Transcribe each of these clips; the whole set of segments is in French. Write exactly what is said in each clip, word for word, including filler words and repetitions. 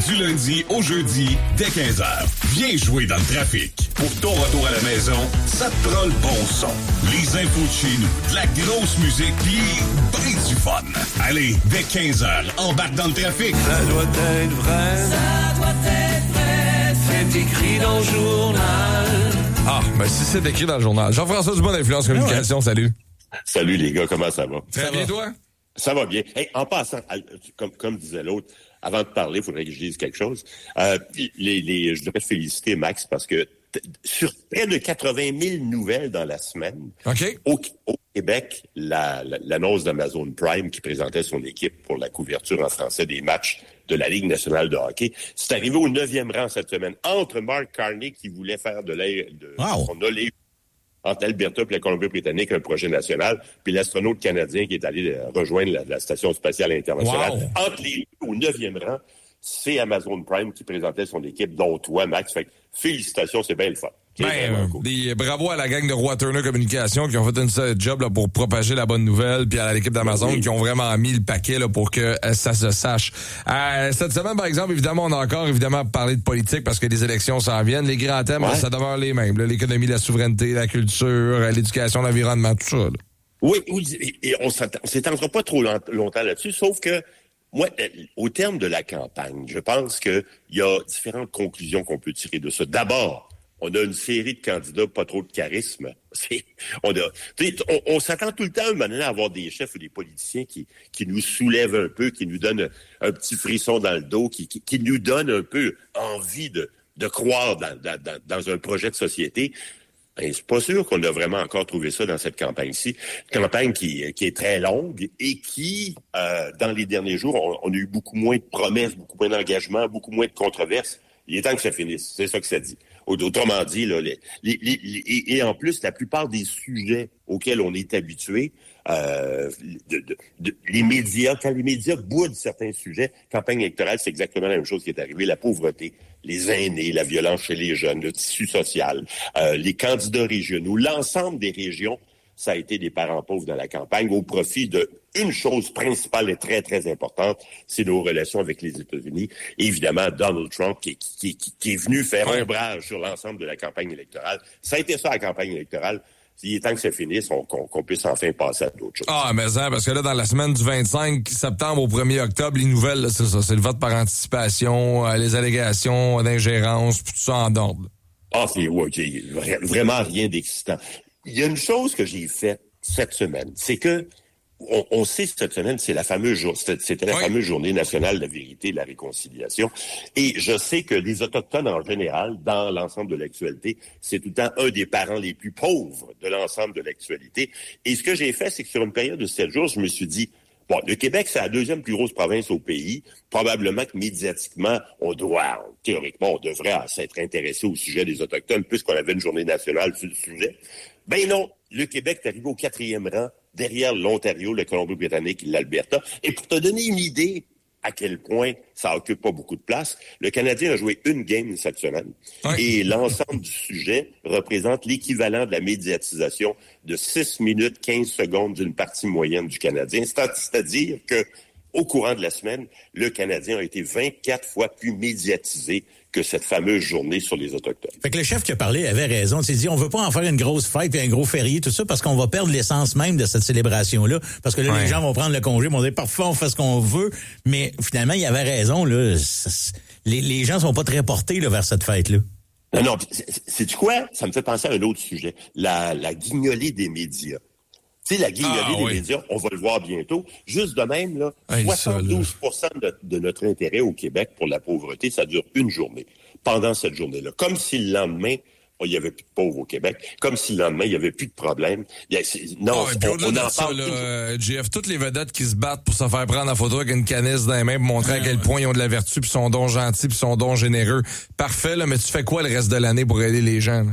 Du lundi au jeudi, dès quinze heures. Viens jouer dans le trafic. Pour ton retour à la maison, ça te prend le bon son. Les infos de chez nous, de la grosse musique, pis ben du fun. Allez, dès quinze heures, embarque dans le trafic. Ça doit être vrai. Ça doit être vrai. C'est écrit dans le journal. Ah, ben si c'est écrit dans le journal. Jean-François Dubois d'Influence Communication, ouais. Salut. Salut les gars, comment ça va? Très ça bien, va. Toi? Ça va bien. Hey, en passant, comme, comme disait l'autre, avant de parler, il faudrait que je dise quelque chose. Euh, les, les, je devrais féliciter Max parce que t- sur près de quatre-vingt mille nouvelles dans la semaine, okay. au, au Québec, la, la, l'annonce d'Amazon Prime qui présentait son équipe pour la couverture en français des matchs de la Ligue nationale de hockey, c'est arrivé au neuvième rang cette semaine, entre Mark Carney qui voulait faire de l'air, de wow. son olé entre l'Alberta et la Colombie-Britannique, un projet national, puis l'astronaute canadien qui est allé rejoindre la, la Station spatiale internationale. Wow. Entre les deux, au neuvième rang, c'est Amazon Prime qui présentait son équipe, dont toi, Max. Fait que félicitations, c'est bien le fun. Ben, cool. Des, bravo à la gang de Roi Turner Communication qui ont fait une seule job là, pour propager la bonne nouvelle, puis à l'équipe d'Amazon oui. qui ont vraiment mis le paquet là, pour que euh, ça se sache. Euh, cette semaine, par exemple, évidemment, on a encore évidemment parlé de politique parce que les élections s'en viennent. Les grands thèmes, ouais. là, ça demeure les mêmes. Là, l'économie, la souveraineté, la culture, l'éducation, l'environnement, tout ça. Là. Oui, oui, et on ne s'étendra pas trop longtemps là-dessus, sauf que moi, au terme de la campagne, je pense qu'il y a différentes conclusions qu'on peut tirer de ça. D'abord, on a une série de candidats, pas trop de charisme. C'est, on, a, on, on s'attend tout le temps maintenant à avoir des chefs ou des politiciens qui, qui nous soulèvent un peu, qui nous donnent un, un petit frisson dans le dos, qui, qui, qui nous donnent un peu envie de, de croire dans, dans, dans un projet de société. Ben, c'est pas sûr qu'on a vraiment encore trouvé ça dans cette campagne-ci. Une campagne qui, qui est très longue et qui, euh, dans les derniers jours, on, on a eu beaucoup moins de promesses, beaucoup moins d'engagements, beaucoup moins de controverses. Il est temps que ça finisse. C'est ça que ça dit. Autrement dit, là, les, les, les, les, et en plus, la plupart des sujets auxquels on est habitué, euh, de, de, de, les médias, quand les médias boudent certains sujets, campagne électorale, c'est exactement la même chose qui est arrivée. La pauvreté, les aînés, la violence chez les jeunes, le tissu social, euh, les candidats régionaux, l'ensemble des régions, ça a été des parents pauvres dans la campagne au profit de une chose principale et très, très importante, c'est nos relations avec les États-Unis. Et évidemment, Donald Trump qui, qui, qui, qui est venu faire un brage sur l'ensemble de la campagne électorale. Ça a été ça, la campagne électorale. Il est temps que ça finisse, on, qu'on, qu'on puisse enfin passer à d'autres choses. Ah, mais ça, parce que là, dans la semaine du vingt-cinq septembre au premier octobre, les nouvelles, là, c'est ça, c'est le vote par anticipation, euh, les allégations d'ingérence, tout ça en ordre. Ah, c'est ouais, okay. Vraiment rien d'excitant. Il y a une chose que j'ai faite cette semaine, c'est que on, on sait que cette semaine, c'est la fameuse jour, c'était, c'était la oui. fameuse journée nationale de la vérité et de la réconciliation. Et je sais que les Autochtones en général, dans l'ensemble de l'actualité, c'est tout le temps un des parents les plus pauvres de l'ensemble de l'actualité. Et ce que j'ai fait, c'est que sur une période de sept jours, je me suis dit, bon, le Québec, c'est la deuxième plus grosse province au pays. Probablement que médiatiquement, on doit, théoriquement, on devrait s'être intéressé au sujet des Autochtones puisqu'on avait une journée nationale sur le sujet. Ben non, le Québec est arrivé au quatrième rang, derrière l'Ontario, le Colombie-Britannique et l'Alberta. Et pour te donner une idée à quel point ça occupe pas beaucoup de place, le Canadien a joué une game cette semaine. Ouais. Et l'ensemble du sujet représente l'équivalent de la médiatisation de six minutes quinze secondes d'une partie moyenne du Canadien. C'est-à-dire que au courant de la semaine, le Canadien a été vingt-quatre fois plus médiatisé que cette fameuse journée sur les Autochtones. Fait que le chef qui a parlé avait raison. Il s'est dit, on veut pas en faire une grosse fête et un gros férié, tout ça, parce qu'on va perdre l'essence même de cette célébration-là. Parce que là, ouais. les gens vont prendre le congé, vont dire, parfois, on fait ce qu'on veut. Mais finalement, il avait raison, là. Les, les gens sont pas très portés, là, vers cette fête-là. Non, non, c'est-tu quoi? Ça me fait penser à un autre sujet. La, la guignolée des médias. Tu sais, la guignolée ah, des oui. médias, on va le voir bientôt. Juste de même, là, hey, soixante-douze pour cent de, de notre intérêt au Québec pour la pauvreté, ça dure une journée. Pendant cette journée-là. Comme si le lendemain, il n'y avait plus de pauvres au Québec. Comme si le lendemain, il n'y avait plus de problème. Il y a, non, oh, on, on en ça, parle. Là, euh, J F, toutes les vedettes qui se battent pour se faire prendre en photo avec une canisse dans les mains pour montrer ouais, à quel ouais. point ils ont de la vertu, puis sont donc gentils, puis sont donc généreux. Parfait, là, mais tu fais quoi le reste de l'année pour aider les gens, là?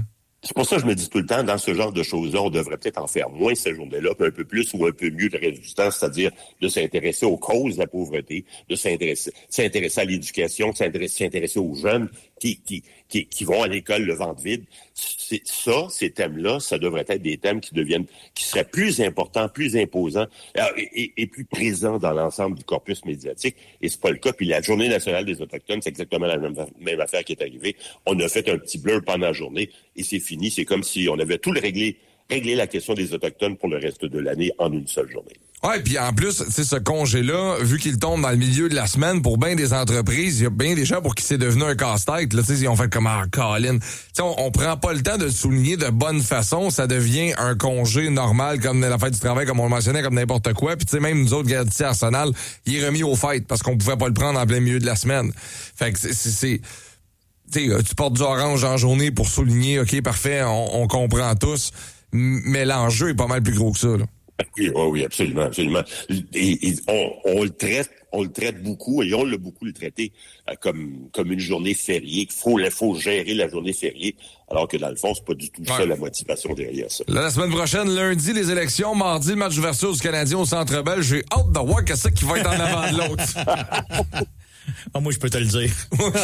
C'est pour ça que je me dis tout le temps, dans ce genre de choses-là, on devrait peut-être en faire moins ces journées-là, puis un peu plus ou un peu mieux le reste du temps, c'est-à-dire de s'intéresser aux causes de la pauvreté, de s'intéresser, s'intéresser à l'éducation, de s'intéresser, s'intéresser aux jeunes qui, qui, qui, qui vont à l'école le ventre vide. C'est ça, ces thèmes-là, ça devrait être des thèmes qui deviennent, qui seraient plus importants, plus imposants et, et, et plus présents dans l'ensemble du corpus médiatique. Et c'est pas le cas. Puis la Journée nationale des Autochtones, c'est exactement la même, même affaire qui est arrivée. On a fait un petit blur pendant la journée et c'est fini. C'est comme si on avait tout le réglé, régler la question des Autochtones pour le reste de l'année en une seule journée. Ouais, puis en plus, tu sais, ce congé-là, vu qu'il tombe dans le milieu de la semaine, pour bien des entreprises, il y a bien des gens pour qui c'est devenu un casse-tête. Là, tu sais, ils ont fait comme ah, Colin. Tu sais, on, on prend pas le temps de le souligner de bonne façon. Ça devient un congé normal, comme la fête du travail, comme on le mentionnait, comme n'importe quoi. Puis tu sais, même nous autres, ici à Arsenal, il est remis aux fêtes parce qu'on pouvait pas le prendre en plein milieu de la semaine. Fait que c'est... c'est tu sais, tu portes du orange en journée pour souligner, OK, parfait, on, on comprend tous, mais l'enjeu est pas mal plus gros que ça, là. Oui, oh oui, absolument, absolument. Et, et on, on le traite, on le traite beaucoup, et on l'a beaucoup le traité euh, comme comme une journée fériée. Qu'il faut, il faut gérer la journée fériée, alors que dans le fond, c'est pas du tout ouais. ça la motivation derrière ça. Là, la semaine prochaine, lundi, les élections, mardi, le match d'ouverture du Canadien au Centre Bell. J'ai hâte de voir qu'est-ce qui va être en avant de l'autre. Ah, moi, je peux te le dire.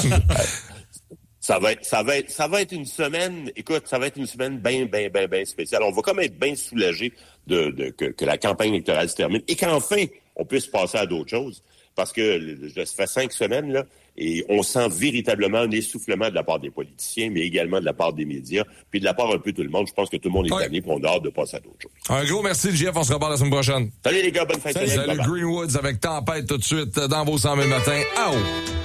Ça va être, ça va être, ça va être une semaine, écoute, ça va être une semaine bien, bien, bien, bien spéciale. On va comme être bien soulagé de, de que, que la campagne électorale se termine et qu'enfin, on puisse passer à d'autres choses. Parce que ça fait cinq semaines, là, et on sent véritablement un essoufflement de la part des politiciens, mais également de la part des médias, puis de la part un peu de tout le monde. Je pense que tout le monde est tanné, puis on a hâte de passer à d'autres choses. Un gros merci, Jeff. On se reparle la semaine prochaine. Salut les gars, bonne fête. Salut, salut Greenwoods avec Tempête tout de suite dans vos cent mille matins. Ah oh!